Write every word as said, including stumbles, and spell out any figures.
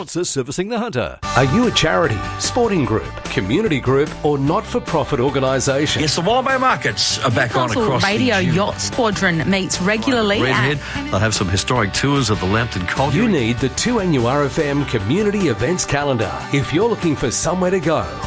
sponsor Servicing the Hunter. Are you a charity, sporting group, community group or not-for-profit organisation? Yes, the Wallaby Markets are back on across Radio the Yacht Squadron meets regularly. Redhead. They'll have some historic tours of the Lambton Colliery. You need the two N U R F M community events calendar if you're looking for somewhere to go.